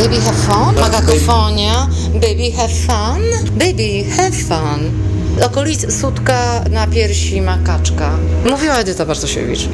Baby have fun? Magakofonia. Baby have fun? Baby have fun. Okolic sutka na piersi ma kaczka. Mówiła Edyta Bartosiewicz.